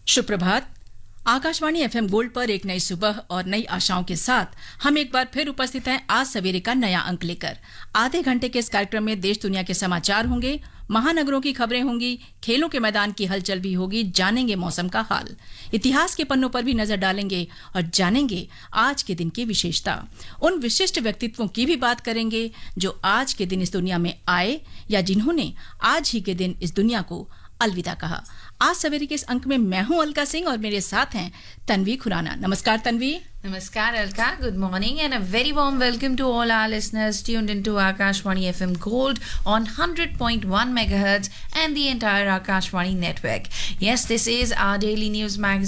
सुप्रभात। Akashvani FM gold पर एक नई सुबह और नई आशाओं के साथ हम एक बार फिर उपस्थित हैं आज सवेरे का नया अंक लेकर। आधे घंटे के इस कार्यक्रम में देश दुनिया के समाचार होंगे, महानगरों की खबरें होंगी, खेलों के मैदान की हलचल भी होगी, जानेंगे मौसम का हाल, इतिहास के पन्नों पर भी नजर डालेंगे और जानेंगे आज के दिन की विशेषता। उन विशिष्ट व्यक्तित्वों की भी बात करेंगे जो आज के दिन इस दुनिया में आए या जिन्होंने आज ही के दिन इस दुनिया को अलविदा कहा। आज सवेरे के इस अंक में मैं हूं अलका सिंह और मेरे साथ हैं तन्वी खुराना। नमस्कार Tanvi. Namaskar Alka, good morning and a very warm welcome to all our listeners tuned into Akashwani FM Gold on 100.1 megahertz and the entire Akashwani network. Yes, this is our daily news magazine